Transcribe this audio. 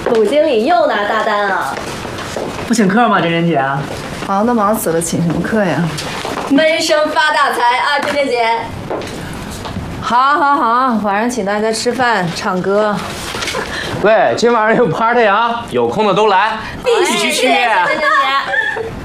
董经理又拿大单啊！ 不请客吗，珍珍姐？ 忙都忙死了，请什么客呀？ 闷声发大财啊，珍珍姐！ 好，晚上请大家吃饭、唱歌。 喂，今晚上有 party 啊，有空的都来。 必须去，珍珍姐。